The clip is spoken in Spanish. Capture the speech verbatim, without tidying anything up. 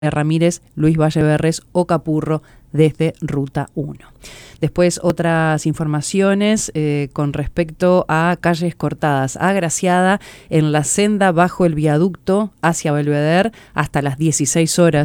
Ramírez, Luis Valleverres o Capurro desde Ruta uno. Después otras informaciones eh, con respecto a calles cortadas. Agraciada en la senda bajo el viaducto hacia Belvedere hasta las dieciséis horas.